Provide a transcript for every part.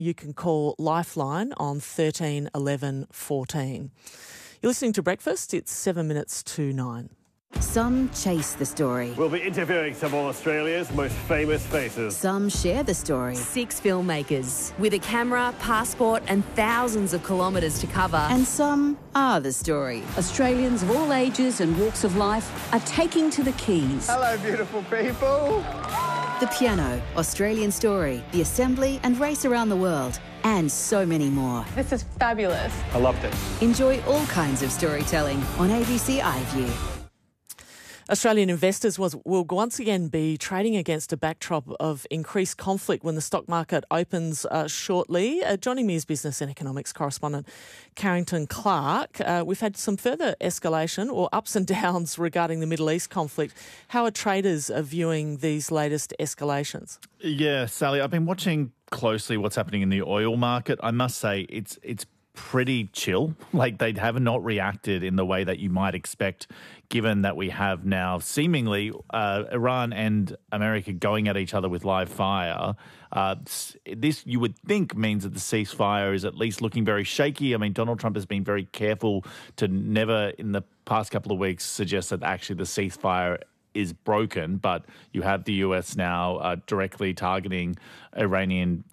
you can call Lifeline on 13 11 14. You're listening to Breakfast. It's 7 minutes to 9. Some chase the story. We'll be interviewing some of Australia's most famous faces. Some share the story. 6 filmmakers with a camera, passport and thousands of kilometres to cover. And some are the story. Australians of all ages and walks of life are taking to the Keys. Hello, beautiful people. The Piano, Australian Story, The Assembly and Race Around the World, and so many more. This is fabulous. I loved it. Enjoy all kinds of storytelling on ABC iView. Australian investors will once again be trading against a backdrop of increased conflict when the stock market opens shortly. Joining me is business and economics correspondent Carrington Clark. We've had some further escalation or ups and downs regarding the Middle East conflict. How are traders viewing these latest escalations? Yeah, Sally, I've been watching closely what's happening in the oil market. I must say it's pretty chill. Like, they have not reacted in the way that you might expect, given that we have now seemingly Iran and America going at each other with live fire. This, you would think, means that the ceasefire is at least looking very shaky. I mean, Donald Trump has been very careful to never, in the past couple of weeks, suggest that actually the ceasefire is broken, but you have the US now directly targeting Iranian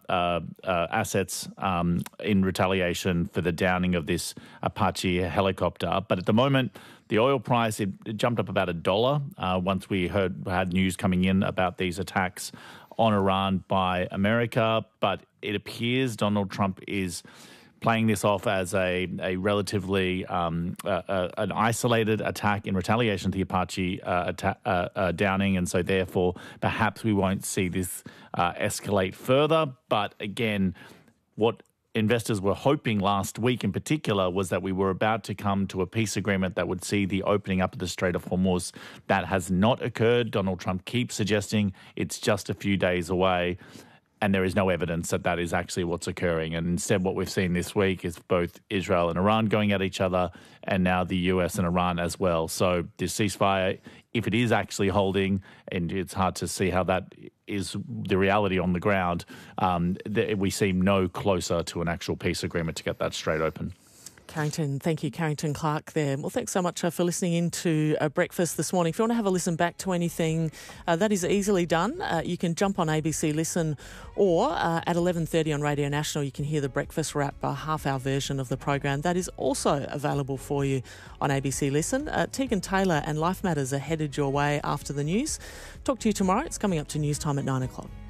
assets in retaliation for the downing of this Apache helicopter. But at the moment, the oil price, it jumped up about $1 once we had news coming in about these attacks on Iran by America. But it appears Donald Trump is playing this off as a relatively an isolated attack in retaliation to the Apache downing, and so therefore perhaps we won't see this escalate further. But again, what investors were hoping last week in particular was that we were about to come to a peace agreement that would see the opening up of the Strait of Hormuz. That has not occurred. Donald Trump keeps suggesting it's just a few days away, and there is no evidence that that is actually what's occurring. And instead, what we've seen this week is both Israel and Iran going at each other, and now the US and Iran as well. So this ceasefire, if it is actually holding, and it's hard to see how that is the reality on the ground, we seem no closer to an actual peace agreement to get that strait open. Carrington, thank you, Carrington Clark there. Well, thanks so much for listening in to Breakfast this morning. If you want to have a listen back to anything, that is easily done. You can jump on ABC Listen, or at 11:30 on Radio National, you can hear the Breakfast Wrap, a half-hour version of the program. That is also available for you on ABC Listen. Tegan Taylor and Life Matters are headed your way after the news. Talk to you tomorrow. It's coming up to news time at 9 o'clock.